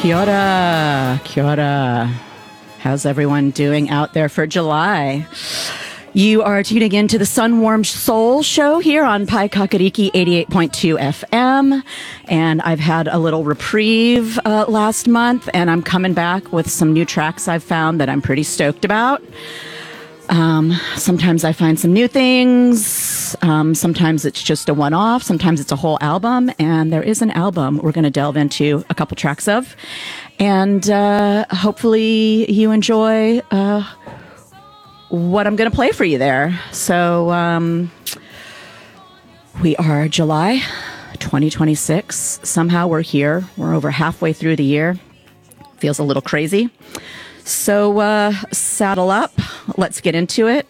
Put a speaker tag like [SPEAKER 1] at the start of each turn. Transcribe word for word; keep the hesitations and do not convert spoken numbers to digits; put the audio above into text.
[SPEAKER 1] Kia ora, kia ora. How's everyone doing out there for July? You are tuning in to the Sun-Warmed Soul show here on Pai Kakariki eighty-eight point two F M. And I've had a little reprieve uh, last month, and I'm coming back with some new tracks I've found that I'm pretty stoked about. Um, sometimes I find some new things. Um, sometimes it's just a one-off. Sometimes it's a whole album. And there is an album we're going to delve into a couple tracks of. And uh, hopefully you enjoy uh, what I'm going to play for you there. So um, we are July twenty twenty-six. Somehow we're here. We're over halfway through the year. Feels a little crazy. So uh, saddle up. Let's get into it.